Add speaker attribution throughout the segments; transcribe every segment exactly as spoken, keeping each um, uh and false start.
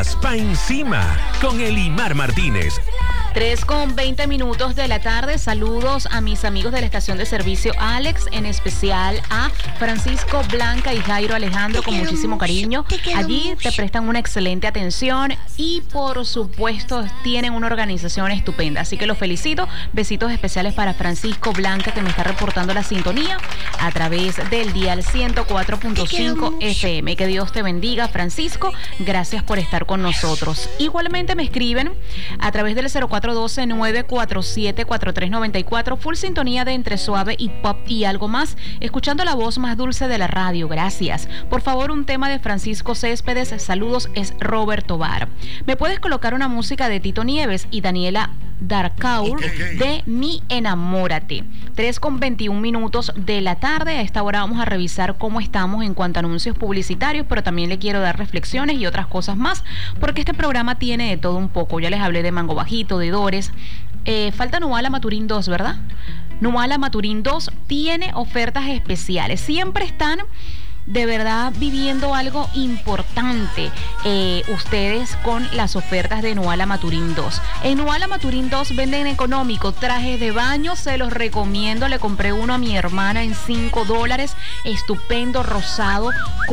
Speaker 1: más pa' encima con Elimar Martínez.
Speaker 2: tres con veinte minutos de la tarde. Saludos a mis amigos de la estación de servicio Alex, en especial a Francisco, Blanca y Jairo Alejandro, con muchísimo cariño. Allí te prestan una excelente atención y por supuesto tienen una organización estupenda. Así que los felicito. Besitos especiales para Francisco, Blanca, que me está reportando la sintonía a través del dial ciento cuatro punto cinco F M. Que Dios te bendiga, Francisco. Gracias por estar con nosotros. Igualmente me escriben a través del cero cuatro uno dos, nueve cuatro siete, cuatro tres nueve cuatro, full sintonía de entre suave y pop y algo más, escuchando la voz más dulce de la radio. Gracias. Por favor, un tema de Francisco Céspedes. Saludos, es Robert Tobar. ¿Me puedes colocar una música de Tito Nieves y Daniela Darkaur okay. de Mi Enamórate? tres con veintiún minutos de la tarde. A esta hora vamos a revisar cómo estamos en cuanto a anuncios publicitarios, pero también le quiero dar reflexiones y otras cosas más, porque este programa tiene de todo un poco. Ya les hablé de Mango Bajito, de Dores. Eh, falta Nuala Maturín dos, ¿verdad? Nuala Maturín dos tiene ofertas especiales. Siempre están de verdad viviendo algo importante eh, ustedes con las ofertas de Nuala Maturín dos. En Nuala Maturín dos venden económico, trajes de baño, se los recomiendo. Le compré uno a mi hermana en cinco dólares, estupendo, rosado,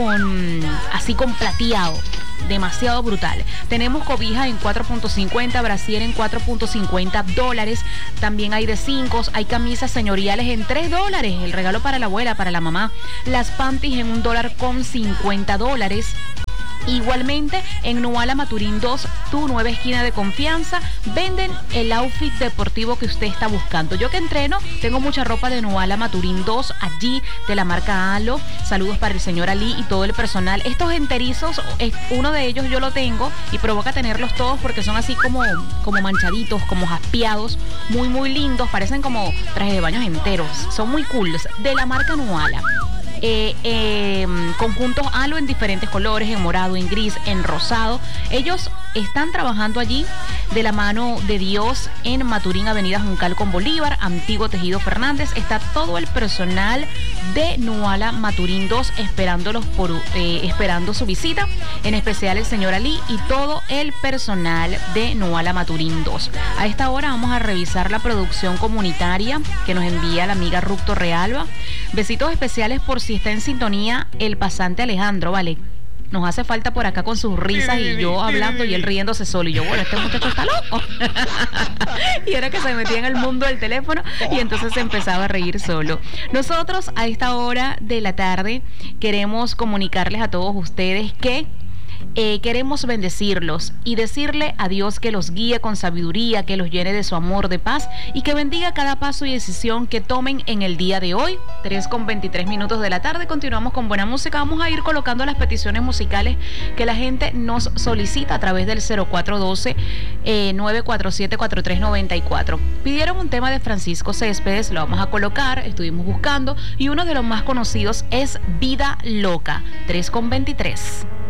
Speaker 2: con así con plateado. Demasiado brutal. Tenemos cobijas en cuatro punto cincuenta, brasier en cuatro punto cincuenta dólares. También hay de cinco, hay camisas señoriales en tres dólares. El regalo para la abuela, para la mamá. Las panties en un dólar con cincuenta dólares. Igualmente, en Nuala Maturín dos, tu nueva esquina de confianza, venden el outfit deportivo que usted está buscando. Yo que entreno, tengo mucha ropa de Nuala Maturín dos allí, de la marca Alo. Saludos para el señor Ali y todo el personal. Estos enterizos, uno de ellos yo lo tengo y provoca tenerlos todos porque son así como, como manchaditos, como jaspeados, muy muy lindos, parecen como trajes de baños enteros. Son muy cool, de la marca Nuala. Eh, eh, conjuntos Alo en diferentes colores, en morado, en gris, en rosado. Ellos están trabajando allí de la mano de Dios en Maturín, Avenida Juncal con Bolívar, Antiguo Tejido Fernández. Está todo el personal de Nuala Maturín dos esperándolos por, eh, esperando su visita, en especial el señor Ali y todo el personal de Nuala Maturín dos. A esta hora vamos a revisar la producción comunitaria que nos envía la amiga Ruth Torrealba. Besitos especiales por si está en sintonía el pasante Alejandro, ¿vale? Nos hace falta por acá con sus risas y yo hablando y él riéndose solo. Y yo, bueno, este muchacho está loco. Y era que se metía en el mundo del teléfono y entonces se empezaba a reír solo. Nosotros a esta hora de la tarde queremos comunicarles a todos ustedes que Eh, queremos bendecirlos y decirle a Dios que los guíe con sabiduría, que los llene de su amor, de paz y que bendiga cada paso y decisión que tomen en el día de hoy. tres con veintitrés minutos de la tarde, continuamos con buena música. Vamos a ir colocando las peticiones musicales que la gente nos solicita a través del cero cuatro uno dos, nueve cuatro siete, cuatro tres nueve cuatro. Pidieron un tema de Francisco Céspedes, lo vamos a colocar, estuvimos buscando y uno de los más conocidos es Vida Loca. tres con veintitrés.